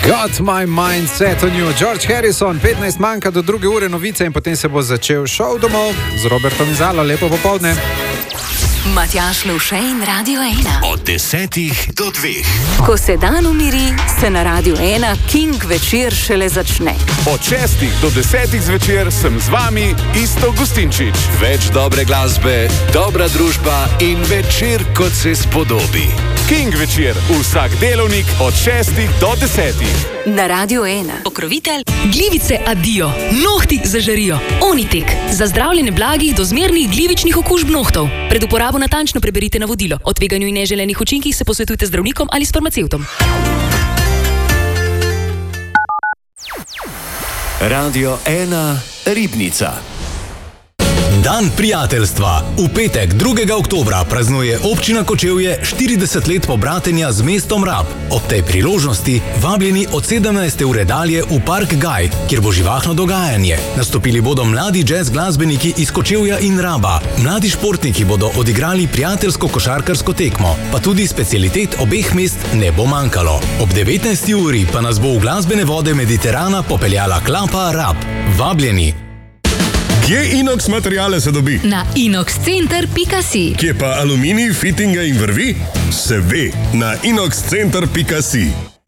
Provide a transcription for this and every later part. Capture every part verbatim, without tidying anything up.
Got my mind set on you. George Harrison, petnajst manjka do druge ure novice in potem se bo začel šov domov z Robertom Izalo. Lepo popoldne. Matjaž Lovše in Radio ena. Od desetih do dveh. Ko se dan umiri, se na Radio ena King večer šele začne. Od šestih do desetih zvečer sem z vami Isto Gustinčič. Več dobre glasbe, dobra družba in večer, kot se spodobi. King večer, vsak delovnik od šestih do desetih. Na Radio ena. Pokrovitelj Glivice Adio. Nohti zažarijo. Onitek. Za zdravljenje blagih do zmernih glivičnih okužb nohtov. Pred uporabo natančno preberite navodilo. O tveganju in neželenih učinkih se posvetujte z zdravnikom ali s farmacevtom. Radio ena Ribnica. Dan prijateljstva. V petek, drugega oktobra, praznuje občina Kočevje štirideset let pobratenja z mestom Rab. Ob tej priložnosti vabljeni od sedemnajste ure dalje v Park Gaj, kjer bo živahno dogajanje. Nastopili bodo mladi jazz glasbeniki iz Kočevja in Raba. Mladi športniki bodo odigrali prijateljsko košarkarsko tekmo, pa tudi specialitet obeh mest ne bo manjkalo. Ob devetnajsti uri pa nas bo v glasbene vode Mediterana popeljala klapa Rab. Vabljeni. Kje inox materiale se dobi? Na inox center pika si. Kje pa aluminij, fitinga in vrvi? Se ve, na inox center pika si.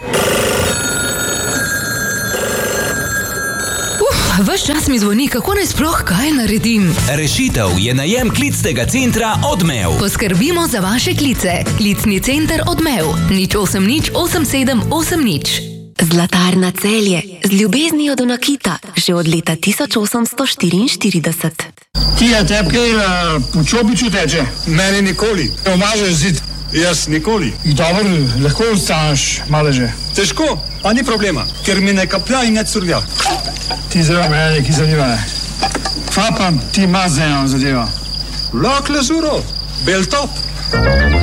Uf, ves čas mi zvoni, kako naj sploh kaj naredim. Rešitev je najem klicnega centra Odmev. Poskrbimo za vaše klice. Klicni center Odmev. nič osem nič osem sedem osem nič. Zlatarna Celje, z ljubeznijo do nakita, že od leta tisoč osemsto štiriinštirideset. Ti je tepke po čopiču teče? Meni nikoli. Omažeš zid? Jaz nikoli. Dobro, lahko ostaneš maleže. Težko, pa ni problema, ker mi ne kaplja in ne curlja. Ti zelo mene, ki zanima ne. Kva pa ti ima z eno zadeva? Lak lezuro, bel top.